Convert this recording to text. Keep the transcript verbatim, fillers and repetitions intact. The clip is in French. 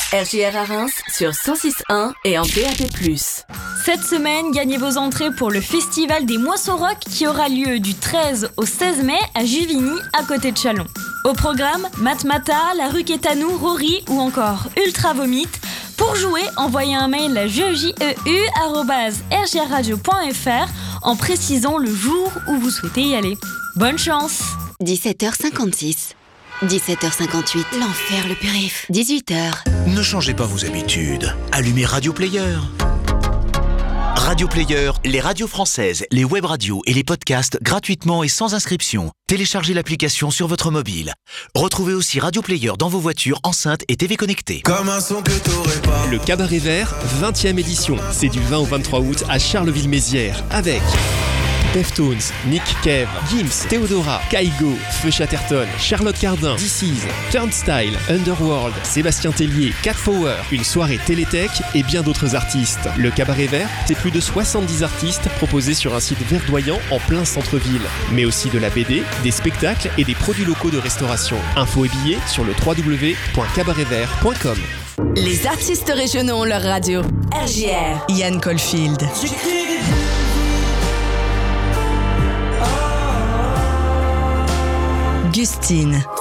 R J R à Reims sur cent six point un et en D A B plus. Cette semaine, gagnez vos entrées pour le Festival des Moissons Rock qui aura lieu du treize au seize mai à Juvigny, à côté de Châlons. Au programme, Matmata, La Rue Quétanou, Rory ou encore Ultra Vomit. Pour jouer, envoyez un mail à jeu arobase r j r radio point f r en précisant le jour où vous souhaitez y aller. Bonne chance! dix-sept heures cinquante-six. dix-sept heures cinquante-huit. L'enfer, le périph'. dix-huit heures. Ne changez pas vos habitudes. Allumez Radio Player. Radio Player, les radios françaises, les web radios et les podcasts gratuitement et sans inscription. Téléchargez l'application sur votre mobile. Retrouvez aussi Radio Player dans vos voitures, enceintes et T V connectées. Comme un son que t'aurais pas. Le Cabaret Vert, vingtième édition. C'est du vingt au vingt-trois août à Charleville-Mézières avec Deftones, Nick Cave, Gims, Theodora, Kaigo, Feu Chatterton, Charlotte Cardin, D C's, Turnstile, Underworld, Sébastien Tellier, Cat Power, une soirée Télétech et bien d'autres artistes. Le Cabaret Vert, c'est plus de soixante-dix artistes proposés sur un site verdoyant en plein centre-ville. Mais aussi de la B D, des spectacles et des produits locaux de restauration. Infos et billets sur le w w w point cabaret vert point com. Les artistes régionaux ont leur radio. R J R. Yann Caulfield. Gustine.